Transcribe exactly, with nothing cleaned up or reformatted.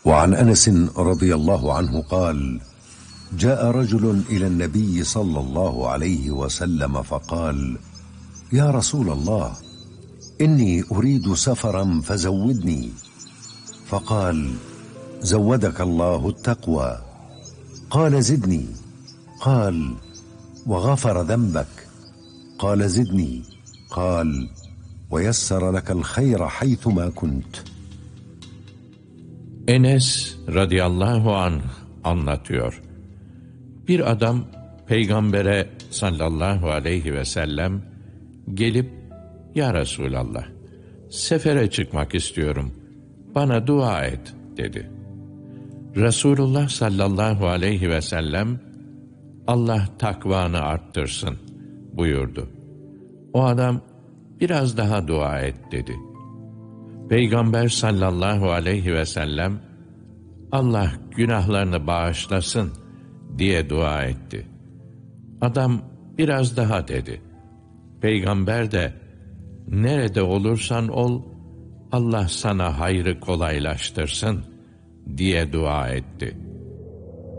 وعن أنس رضي الله عنه قال: جاء رجل إلى النبي صلى الله عليه وسلم فقال: يا رسول الله، إني أريد سفرا فزودني. فقال: زودك الله التقوى. قال: زدني. قال: وغفر ذنبك. قال: زدني. قال: ويسر لك الخير حيثما كنت. Enes radıyallahu anh anlatıyor. Bir adam Peygamber'e sallallahu aleyhi ve sellem gelip, "Ya Resulallah, sefere çıkmak istiyorum, bana dua et," dedi. Resulullah sallallahu aleyhi ve sellem, "Allah takvanı arttırsın," buyurdu. O adam, "Biraz daha dua et," dedi. Peygamber sallallahu aleyhi ve sellem, "Allah günahlarını bağışlasın," diye dua etti. Adam, "Biraz daha," dedi. Peygamber de, "Nerede olursan ol, Allah sana hayrı kolaylaştırsın," diye dua etti.